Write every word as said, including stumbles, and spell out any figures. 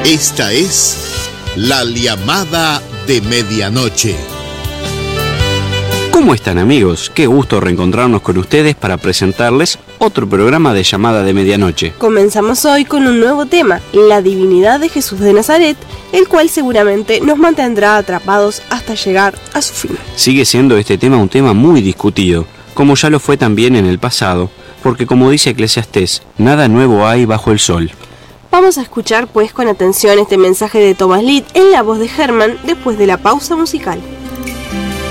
Esta es la llamada de medianoche. ¿Cómo están, amigos? Qué gusto reencontrarnos con ustedes para presentarles otro programa de llamada de medianoche. Comenzamos hoy con un nuevo tema, la divinidad de Jesús de Nazaret, el cual seguramente nos mantendrá atrapados hasta llegar a su fin. Sigue siendo este tema un tema muy discutido, como ya lo fue también en el pasado, porque como dice Eclesiastés, nada nuevo hay bajo el sol. Vamos a escuchar pues con atención este mensaje de Thomas Litt en la voz de Herman después de la pausa musical.